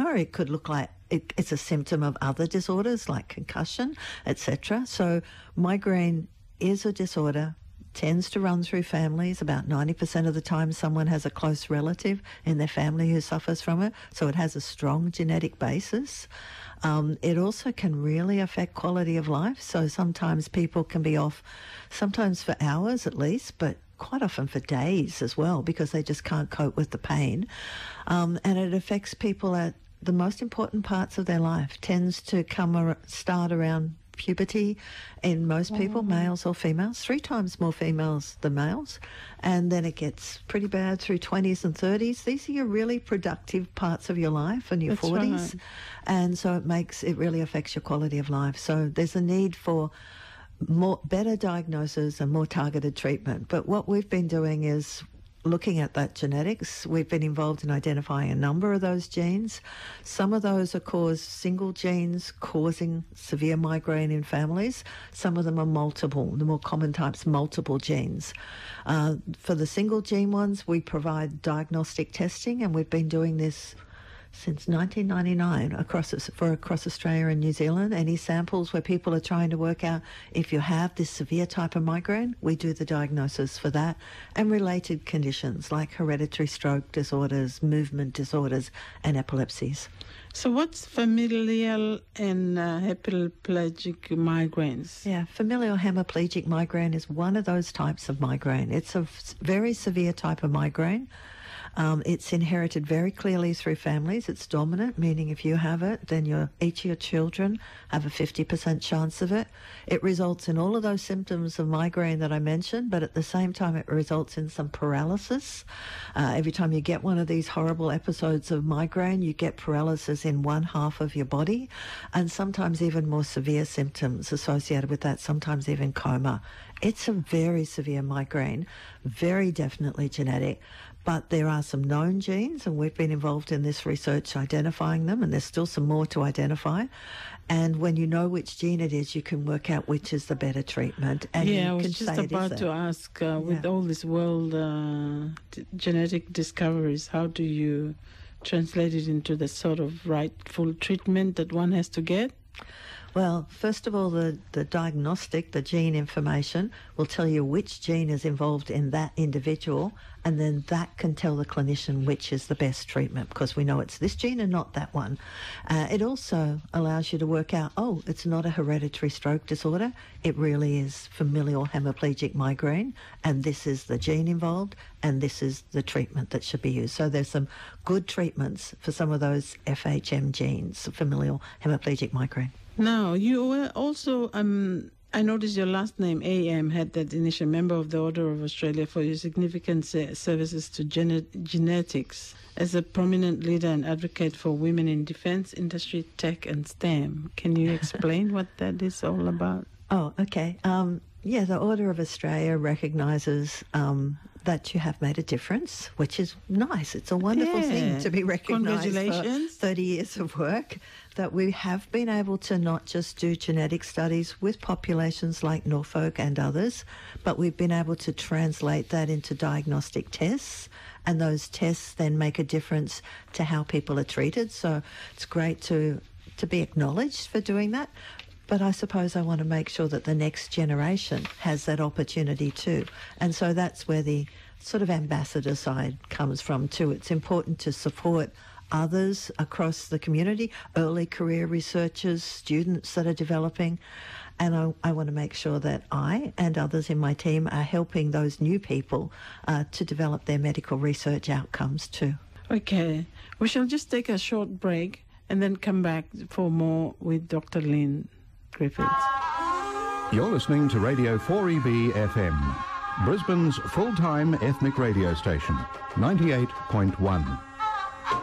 or it could look like it's a symptom of other disorders like concussion, etc. So migraine is a disorder, tends to run through families. About 90% of the time someone has a close relative in their family who suffers from it, so it has a strong genetic basis. It also can really affect quality of life, so sometimes people can be off, sometimes for hours at least, but quite often for days as well, because they just can't cope with the pain. And it affects people at the most important parts of their life. Tends to start around puberty in most people, males or females, 3 times more females than males. And then it gets pretty bad through 20s and 30s. These are your really productive parts of your life and your 40s. Right. And so it really affects your quality of life. So there's a need for better diagnosis and more targeted treatment. But what we've been doing is looking at that genetics. We've been involved in identifying a number of those genes. Some of those are single genes causing severe migraine in families. Some of them are multiple, the more common types, multiple genes. For the single gene ones, we provide diagnostic testing, and we've been doing this since 1999 across Australia and New Zealand. Any samples where people are trying to work out if you have this severe type of migraine, we do the diagnosis for that, and related conditions like hereditary stroke disorders, movement disorders, and epilepsies. So what's familial and hemiplegic migraines? Yeah, familial hemiplegic migraine is one of those types of migraine. It's a very severe type of migraine. It's inherited very clearly through families. It's dominant, meaning if you have it, then each of your children have a 50% chance of it. It results in all of those symptoms of migraine that I mentioned, but at the same time it results in some paralysis. Every time you get one of these horrible episodes of migraine, you get paralysis in one half of your body, and sometimes even more severe symptoms associated with that, sometimes even coma. It's a very severe migraine, very definitely genetic. But there are some known genes, and we've been involved in this research identifying them, and there's still some more to identify. And when you know which gene it is, you can work out which is the better treatment. And I was just about to ask, with all this world genetic discoveries, how do you translate it into the sort of rightful treatment that one has to get? Well, first of all, the diagnostic, the gene information, will tell you which gene is involved in that individual, and then that can tell the clinician which is the best treatment, because we know it's this gene and not that one. It also allows you to work out, it's not a hereditary stroke disorder. It really is familial hemiplegic migraine, and this is the gene involved, and this is the treatment that should be used. So there's some good treatments for some of those FHM genes, familial hemiplegic migraine. Now, you were also, I noticed your last name, AM, had that initial, member of the Order of Australia for your significant services to genetics as a prominent leader and advocate for women in defence, industry, tech and STEM. Can you explain what that is all about? Oh, okay. The Order of Australia recognises that you have made a difference, which is nice. It's a wonderful thing to be recognised for 30 years of work, that we have been able to not just do genetic studies with populations like Norfolk and others, but we've been able to translate that into diagnostic tests, and those tests then make a difference to how people are treated. So it's great to be acknowledged for doing that. But I suppose I want to make sure that the next generation has that opportunity too. And so that's where the sort of ambassador side comes from too. It's important to support others across the community, early career researchers, students that are developing. And I want to make sure that I and others in my team are helping those new people to develop their medical research outcomes too. Okay. We shall just take a short break and then come back for more with Dr. Lynn Griffiths. You're listening to Radio 4EB FM, Brisbane's full-time ethnic radio station, 98.1.